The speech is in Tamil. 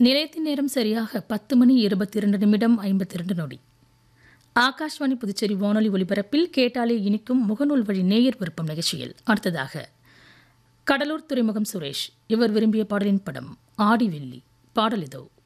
நிலையத்தின் நேரம் சரியாக 10:22:52 ஆகாஷ்வாணி புதுச்சேரி வானொலி ஒலிபரப்பில் கேட்டாலே இனிக்கும் முகநூல் வழி நேயர் விருப்பம் நிகழ்ச்சியில் அடுத்ததாக கடலூர் துறைமுகம் சுரேஷ் இவர் விரும்பிய பாடலின் படம் ஆடி வெள்ளி பாடல் இதோ.